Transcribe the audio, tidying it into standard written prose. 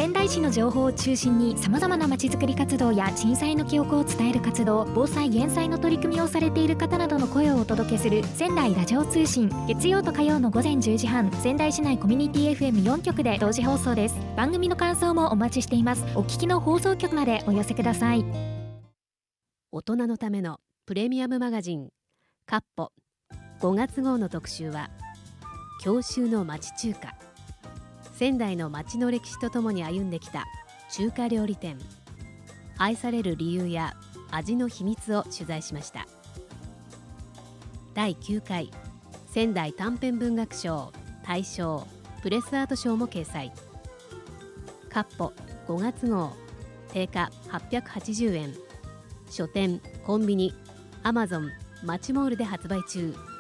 仙台市の情報を中心に様々なまちづくり活動や震災の記憶を伝える活動、防災減災の取り組みをされている方などの声をお届けする仙台ラジオ通信。月曜と火曜の午前10時半、仙台市内コミュニティ FM4 局で同時放送です。番組の感想もお待ちしています。お聞きの放送局までお寄せください。 大人のためのプレミアムマガジンかっぽ5月号の特集は、郷愁の町中華。仙台の町の歴史とともに歩んできた中華料理店、愛される理由や味の秘密を取材しました。第9回仙台短編文学賞大賞プレスアート賞も掲載。かっぽ5月号、定価880円、書店、コンビニ、アマゾン、マチモールで発売中。